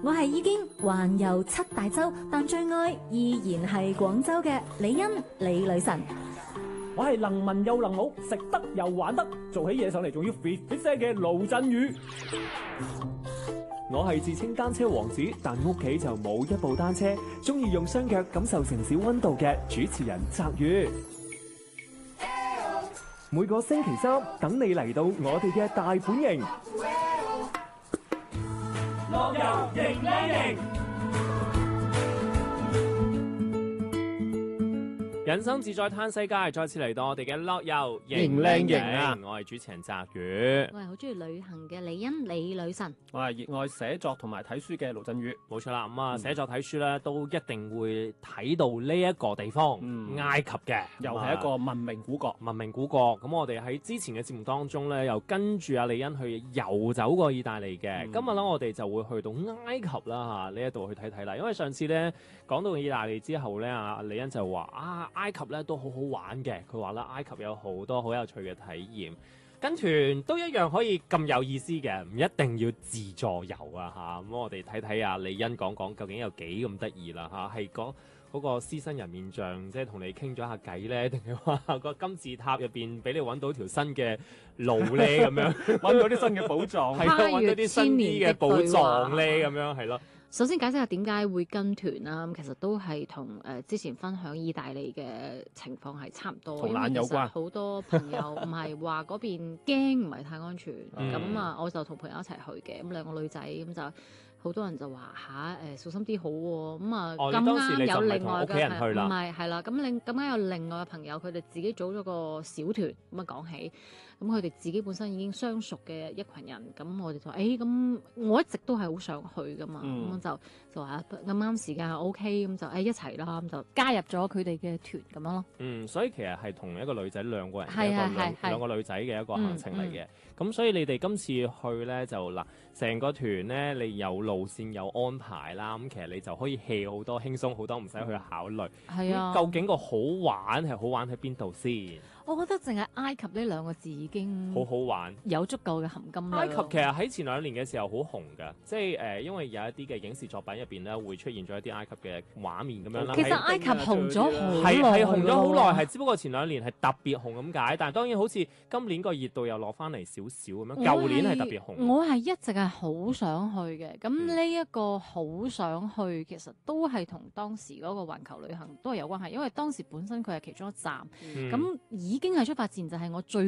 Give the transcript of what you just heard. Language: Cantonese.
我係已經環遊7大洲，但最愛依然係廣州嘅李欣李女神。 我係能文又能武，食得又玩得，做起嘢上嚟仲要 fit 聲嘅盧振宇。 我係自稱單車王子，但屋企就冇一部單車，中意用雙腳感受城市溫度嘅主持人澤宇。每個星期三等你嚟到我哋嘅大本營， 樂遊型靚型。 人生自在嘆世界，再次嚟到我哋嘅樂遊型靚型啊！ 我係主持人澤宇， 我係好中意旅行嘅李欣李女神， 我係熱愛寫作同埋睇書嘅盧振宇。 冇錯啦。咁啊，寫作睇書咧都一定會睇到呢一個地方，埃及嘅， 又係一個文明古國。 文明古國。咁我哋喺之前嘅節目當中咧，又跟住阿李欣去遊走過意大利嘅。今日咧，我哋就會去到埃及啦嚇呢一度去睇睇啦。因為上次咧講到意大利之後咧，阿李欣就話埃及咧都好好玩嘅，佢話啦，埃及有好多好有趣嘅體驗，跟團都一樣可以咁有意思嘅，唔一定要自助遊啊嚇。咁我哋睇睇阿李欣講究竟有幾咁得意啦嚇，係講嗰個獅身人面像，即係同你傾咗下偈咧，定係話個金字塔入邊俾你揾到條新嘅路咧咁樣， 揾到啲新嘅寶藏， 係咯，揾到啲新啲嘅寶藏咧咁樣，係咯。 首先解釋下點解會跟團啦，其實都係同之前分享意大利嘅情況係差唔多， 同懶有關。 好多朋友唔係話嗰邊驚唔係太安全，咁啊我就同朋友一齊去嘅，咁兩個女仔咁就好多人就話小心啲好喎，咁啊咁啱有另外嘅唔係啦，咁啱有另外嘅朋友，佢哋自己組咗個小團，咁啊講起，咁佢哋自己本身已經相熟嘅一群人，咁我哋就話咁我一直都係好想去噶嘛，咁就話咁啱時間係 OK，咁就一齊啦，咁就加入咗佢哋嘅團咁樣咯。 所以其實係同一個女仔兩個人兩個女仔嘅一個行程嚟嘅。咁所以你哋今次去咧就嗱，成個團咧你有路線有安排啦，咁其實你就可以 hea 好多，輕鬆好多，唔使去考慮。 係啊， 究竟個好玩係好玩喺邊度先？ 我覺得淨係埃及呢兩個字已經好好玩， 有足夠嘅含金量。 埃及其實喺前2年嘅時候好紅㗎，即係因為有一啲嘅影視作品入邊咧會出現咗一啲埃及嘅畫面咁樣啦。 其實埃及紅咗好耐， 係紅咗好耐，係只不過前2年係特別紅咁解。但係當然好似今年個熱度又落翻嚟少少咁樣，舊年係特別紅。 我係一直係好想去嘅，咁呢一個好想去其實都係同當時嗰個環球旅行都係有關係，因為當時本身佢係其中一站，咁已經係出發前就係我最